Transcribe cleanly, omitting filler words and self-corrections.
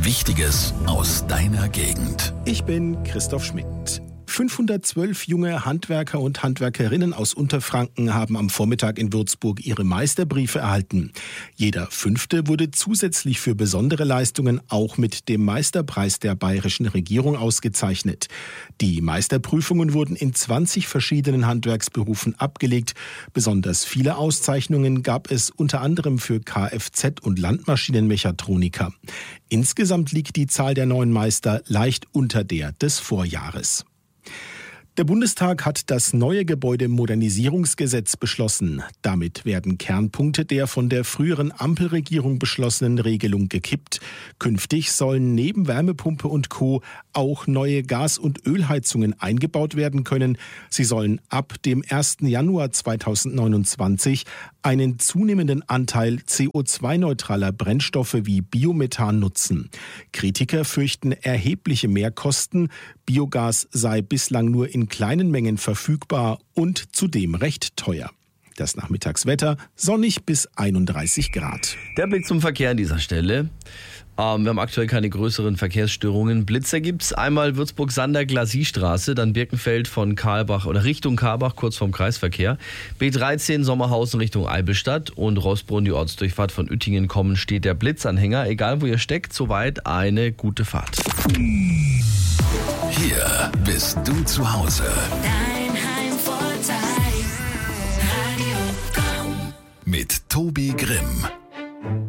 Wichtiges aus deiner Gegend. Ich bin Christoph Schmidt. 512 junge Handwerker und Handwerkerinnen aus Unterfranken haben am Vormittag in Würzburg ihre Meisterbriefe erhalten. Jeder 5. wurde zusätzlich für besondere Leistungen auch mit dem Meisterpreis der bayerischen Regierung ausgezeichnet. Die Meisterprüfungen wurden in 20 verschiedenen Handwerksberufen abgelegt. Besonders viele Auszeichnungen gab es unter anderem für Kfz- und Landmaschinenmechatroniker. Insgesamt liegt die Zahl der neuen Meister leicht unter der des Vorjahres. Der Bundestag hat das neue Gebäudemodernisierungsgesetz beschlossen. Damit werden Kernpunkte der von der früheren Ampelregierung beschlossenen Regelung gekippt. Künftig sollen neben Wärmepumpe und Co. auch neue Gas- und Ölheizungen eingebaut werden können. Sie sollen ab dem 1. Januar 2029 einen zunehmenden Anteil CO2-neutraler Brennstoffe wie Biomethan nutzen. Kritiker fürchten erhebliche Mehrkosten. Biogas sei bislang nur in kleinen Mengen verfügbar und zudem recht teuer. Das Nachmittagswetter sonnig bis 31 Grad. Der Blick zum Verkehr an dieser Stelle. Wir haben aktuell keine größeren Verkehrsstörungen. Blitzer gibt's einmal Würzburg-Sander-Glasie-Straße, dann Birkenfeld von Karlbach oder Richtung Karbach, kurz vorm Kreisverkehr. B13 Sommerhausen Richtung Eibelstadt und Rossbrunn, die Ortsdurchfahrt von Uettingen kommen, steht der Blitzanhänger. Egal wo ihr steckt, soweit eine gute Fahrt. Hier bist du zu Hause. Dein Heimvorteil. Radio Komm. Mit Tobi Grimm.